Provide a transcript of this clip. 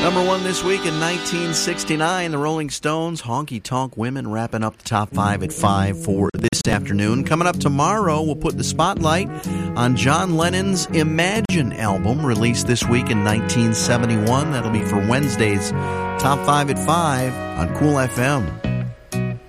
Number one this week in 1969, the Rolling Stones, Honky Tonk Women, wrapping up the top 5 at 5 for this afternoon. Coming up tomorrow, we'll put the spotlight on John Lennon's Imagine album, released this week in 1971. That'll be for Wednesday's top 5 at 5 on Cool FM.